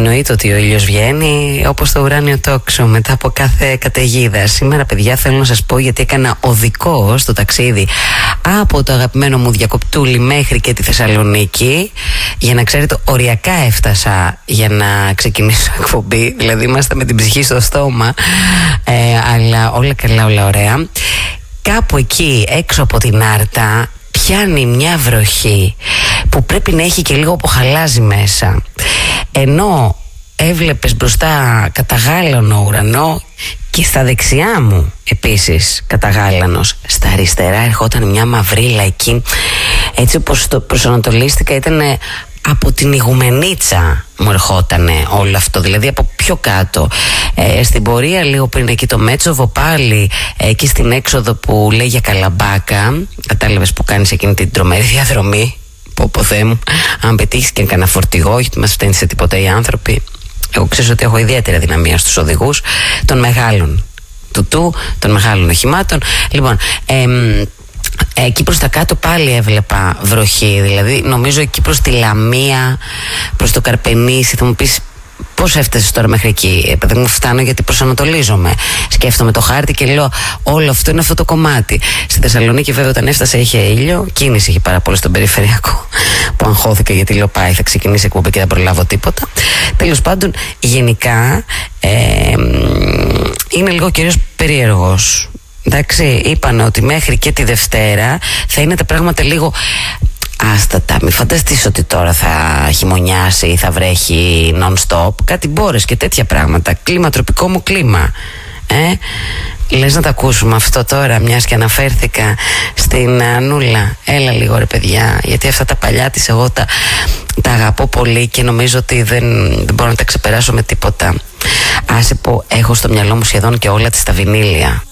Εννοείται ότι ο ήλιος βγαίνει όπως το ουράνιο τόξο μετά από κάθε καταιγίδα. Σήμερα, παιδιά, θέλω να σας πω, γιατί έκανα οδικό στο ταξίδι από το αγαπημένο μου Διακοπτούλη μέχρι και τη Θεσσαλονίκη. Για να ξέρετε, οριακά έφτασα για να ξεκινήσω εκπομπή. Δηλαδή είμαστε με την ψυχή στο στόμα, αλλά όλα καλά, όλα ωραία. Κάπου εκεί έξω από την Άρτα πιάνει μια βροχή που πρέπει να έχει και λίγο που χαλάζει μέσα. Ενώ έβλεπες μπροστά καταγάλανο ουρανό και στα δεξιά μου επίσης καταγάλανος. Στα αριστερά ερχόταν μια μαυρίλα εκεί, έτσι όπως το προσανατολίστηκα ήταν από την Ιγουμενίτσα μου ερχότανε όλο αυτό, δηλαδή από πιο κάτω. Στην πορεία λίγο πριν εκεί το Μέτσοβο, πάλι εκεί στην έξοδο που λέει για Καλαμπάκα, κατάλαβες που κάνεις εκείνη την τρομερή διαδρομή. Πω Θεέ μου, αν πετύχεις και κανένα φορτηγό, όχι ότι μας φταίνει σε τίποτα οι άνθρωποι. Εγώ ξέρω ότι έχω ιδιαίτερη δυναμία στους οδηγούς των μεγάλων των μεγάλων οχημάτων. Λοιπόν, εκεί προς τα κάτω πάλι έβλεπα βροχή. Δηλαδή νομίζω εκεί προς τη Λαμία, προς το Καρπενήσι. Θα μου πεις πώς έφτασες τώρα μέχρι εκεί? Δεν μου φτάνω γιατί προσανατολίζομαι. Σκέφτομαι το χάρτη και λέω όλο αυτό είναι αυτό το κομμάτι. Στη Θεσσαλονίκη βέβαια όταν έφτασα είχε ήλιο. Κίνηση είχε πάρα πολύ στον περιφερειακό, που αγχώθηκα γιατί λέω πάει θα ξεκινήσει εκπομπή και δεν προλάβω τίποτα. Τέλος πάντων, γενικά είναι λίγο κυρίως περίεργος. Εντάξει, είπανε ότι μέχρι και τη Δευτέρα θα είναι τα πράγματα λίγο άστατα. Μη φανταστείς ότι τώρα θα χειμωνιάσει ή θα βρέχει non-stop. Κάτι μπόρες και τέτοια πράγματα. Κλίμα, τροπικό μου κλίμα. Λες να τα ακούσουμε αυτό τώρα, μιας και αναφέρθηκα στην Ανούλα? Έλα λίγο ρε παιδιά, γιατί αυτά τα παλιά της εγώ τα αγαπώ πολύ και νομίζω ότι δεν μπορώ να τα ξεπεράσω με τίποτα. Άσε πω, έχω στο μυαλό μου σχεδόν και όλα της τα βινίλια.